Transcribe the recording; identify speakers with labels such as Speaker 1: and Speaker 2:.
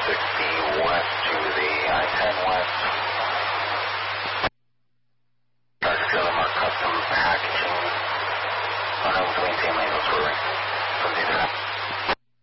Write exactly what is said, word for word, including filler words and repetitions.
Speaker 1: sixty west to the I ten west. Target field mark custom packaging. Unknown to maintain lane, those were from the